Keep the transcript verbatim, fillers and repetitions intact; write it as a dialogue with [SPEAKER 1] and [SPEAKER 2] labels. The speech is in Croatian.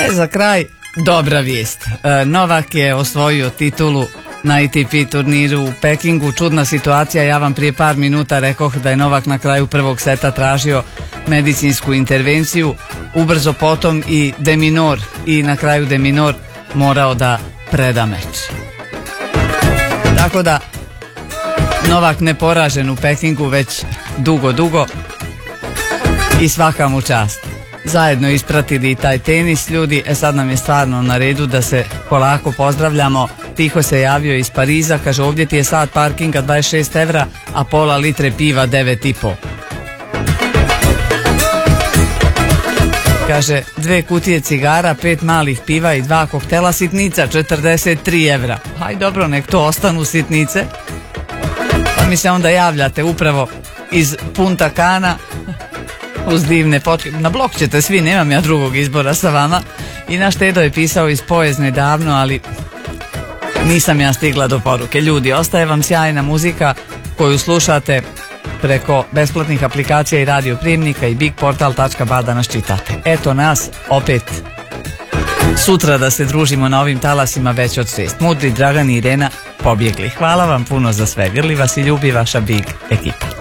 [SPEAKER 1] E, za kraj, dobra vijest. E, Novak je osvojio titulu na A T P turniru u Pekingu. Čudna situacija, ja vam prije par minuta rekoh da je Novak na kraju prvog seta tražio medicinsku intervenciju, ubrzo potom i de Minaur, i na kraju de Minaur morao da preda meč. Tako da Novak neporažen u Pekingu već dugo, dugo i svaka mu čast. Zajedno ispratili i taj tenis, ljudi. E sad nam je stvarno na redu da se polako pozdravljamo. Tiho se javio iz Pariza, kaže ovdje ti je sat parkinga dvadeset šest evra, a pola litre piva devet i po. Kaže dve kutije cigara, pet malih piva i dva koktela sitnica, četrdeset tri evra. Haj dobro, nek to ostanu sitnice. Pa mi se onda javljate upravo iz Punta Cana uz divne potke. Na blok ćete svi, nemam ja drugog izbora sa vama. I naš Tedo je pisao iz Pojezne davno, ali nisam ja stigla do poruke. Ljudi, ostaje vam sjajna muzika koju slušate preko besplatnih aplikacija i radio prijemnika i bigportal tačka ba da nas čitate. Eto nas opet sutra da se družimo na ovim talasima već od šest. Mudri, Dragan i Irena pobjegli. Hvala vam puno za sve. Grli vas i ljubi vaša Big ekipa.